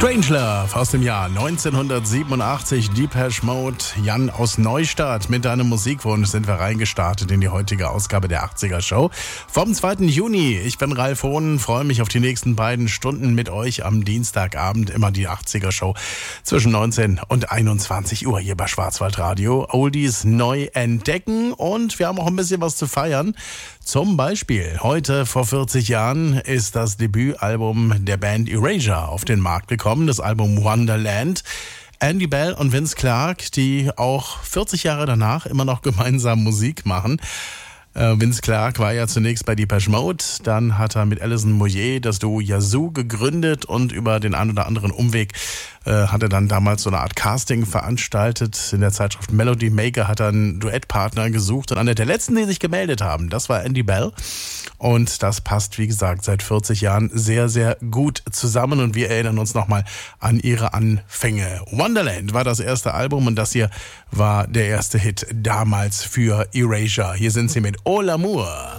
Strangelove aus dem Jahr 1987, Depeche Mode. Jan aus Neustadt, mit deinem Musikwunsch sind wir reingestartet in die heutige Ausgabe der 80er Show vom 2. Juni. Ich bin Ralf Hohn, freue mich auf die nächsten beiden Stunden mit euch am Dienstagabend, immer die 80er Show zwischen 19 und 21 Uhr hier bei Schwarzwaldradio. Oldies neu entdecken und wir haben auch ein bisschen was zu feiern. Zum Beispiel, heute vor 40 Jahren ist das Debütalbum der Band Erasure auf den Markt gekommen, das Album Wonderland. Andy Bell und Vince Clarke, die auch 40 Jahre danach immer noch gemeinsam Musik machen. Vince Clarke war ja zunächst bei Depeche Mode, dann hat er mit Alison Moyet das Duo Yazoo gegründet und über den einen oder anderen Umweg hat er dann damals so eine Art Casting veranstaltet. In der Zeitschrift Melody Maker hat er einen Duettpartner gesucht und einer der letzten, die sich gemeldet haben, das war Andy Bell. Und das passt, wie gesagt, seit 40 Jahren sehr, sehr gut zusammen und wir erinnern uns nochmal an ihre Anfänge. Wonderland war das erste Album und das hier war der erste Hit damals für Erasure. Hier sind sie mit Oh l'Amour.